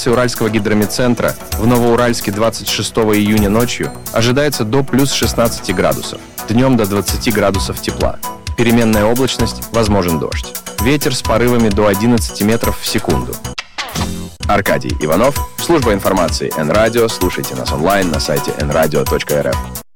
информации Уральского гидрометцентра, в Новоуральске 26 июня ночью ожидается до плюс 16 градусов, днем до 20 градусов тепла. Переменная облачность, возможен дождь. Ветер с порывами до 11 метров в секунду. Аркадий Иванов, служба информации Н-Радио. Слушайте нас онлайн на сайте nradio.rf.